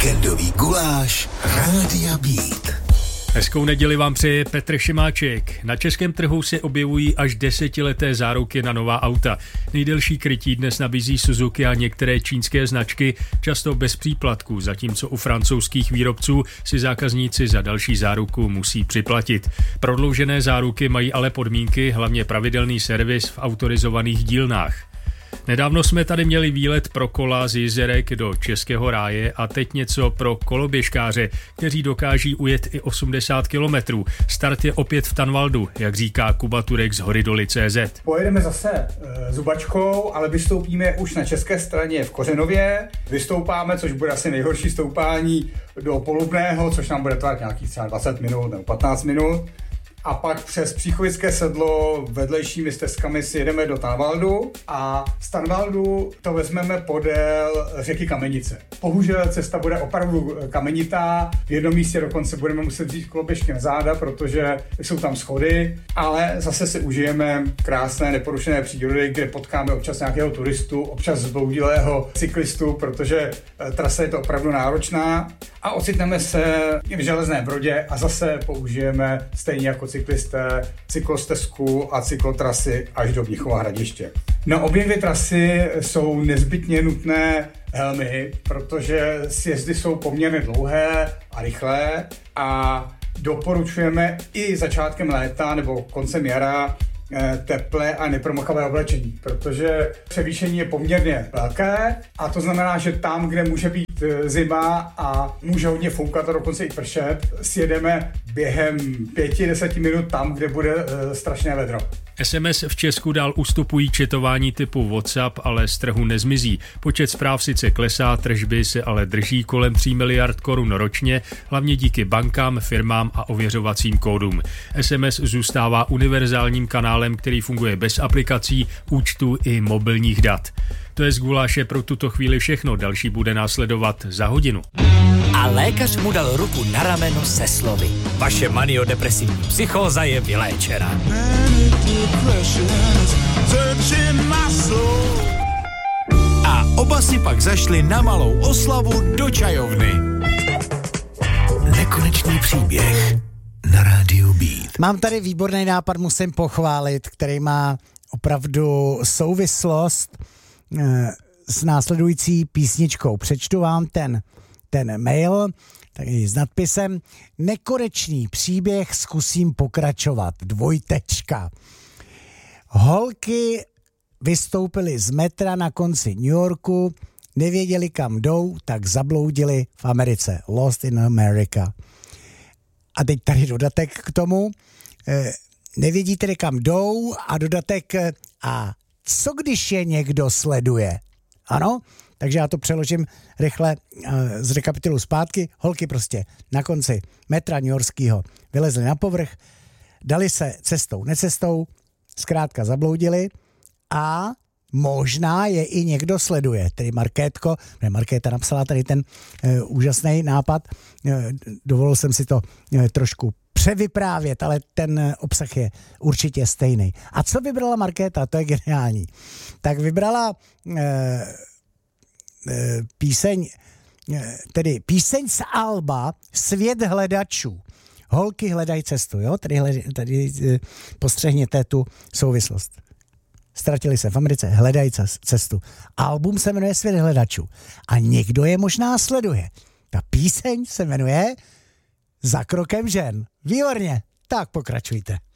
Víkendový guláš Rádia Beat. Hezkou neděli vám přeje Petr Šimáček. Na českém trhu se objevují až 10leté záruky na nová auta. Nejdelší krytí dnes nabízí Suzuki a některé čínské značky, často bez příplatků, zatímco u francouzských výrobců si zákazníci za další záruku musí připlatit. Prodloužené záruky mají ale podmínky, hlavně pravidelný servis v autorizovaných dílnách. Nedávno jsme tady měli výlet pro kola z Jizerek do Českého ráje a teď něco pro koloběžkáře, kteří dokáží ujet i 80 kilometrů. Start je opět v Tanvaldu, jak říká Kuba Turek z Horidoly.cz. Pojedeme zase zubačkou, ale vystoupíme už na české straně v Kořenově. Vystoupáme, což bude asi nejhorší stoupání do Polubného, což nám bude trvat nějakých třeba 20 minut nebo 15 minut. A pak přes Příchovické sedlo vedlejšími stezkami si jedeme do Tanvaldu a z Tanvaldu to vezmeme podél řeky Kamenice. Bohužel cesta bude opravdu kamenitá, v jednom místě dokonce budeme muset vzít koloběžky na záda, protože jsou tam schody, ale zase si užijeme krásné neporušené přírody, kde potkáme občas nějakého turistu, občas zbloudilého cyklistu, protože trasa je to opravdu náročná a ocitneme se v Železné Brodě a zase použijeme stejně jako cyklisté cyklostezku a cyklotrasy až do Mnichova Hradiště. Na obě dvě trasy jsou nezbytně nutné helmy, protože sjezdy jsou poměrně dlouhé a rychlé a doporučujeme i začátkem léta nebo koncem jara teplé a nepromakavé oblečení, protože převýšení je poměrně velké a to znamená, že tam, kde může být zima a může hodně foukat a dokonce i pršet, sjedeme během 5-10 minut tam, kde bude strašné vedro. SMS v Česku dál ustupují četování typu WhatsApp, ale z trhu nezmizí. Počet zpráv sice klesá, tržby se ale drží kolem 3 miliard korun ročně, hlavně díky bankám, firmám a ověřovacím kódům. SMS zůstává univerzálním kanálem, který funguje bez aplikací, účtů i mobilních dat. To je z guláše pro tuto chvíli všechno, další bude následovat za hodinu. A lékař mu dal ruku na rameno se slovy: vaše maniodepresivní psychóza je vyléčena. A oba si pak zašli na malou oslavu do čajovny. Nekonečný příběh na Rádiu Beat. Mám tady výborný nápad, musím pochválit, který má opravdu souvislost s následující písničkou. Přečtu vám ten mail taky s nadpisem: nekonečný příběh, zkusím pokračovat. Holky vystoupily z metra na konci New Yorku, nevěděli kam jdou, tak zabloudili v Americe. Lost in America. A teď tady dodatek k tomu. Nevědí tedy kam jdou a dodatek: a co když je někdo sleduje? Ano? Takže já to přeložím rychle z rekapitulu zpátky. Holky prostě na konci metra newyorského vylezly na povrch, dali se cestou, necestou, zkrátka zabloudili a možná je i někdo sleduje. Tedy Markéta napsala tady ten úžasný nápad. Dovolil jsem si to trošku převyprávět, ale ten obsah je určitě stejný. A co vybrala Markéta? To je geniální. Tak vybrala píseň z alba Svět hledačů. Holky hledají cestu, jo? Tady postřehněte tu souvislost. Ztratili se v Americe, hledají cestu. Album se jmenuje Svět hledačů. A někdo je možná sleduje. Ta píseň se jmenuje Za krokem žen. Výborně, tak pokračujte.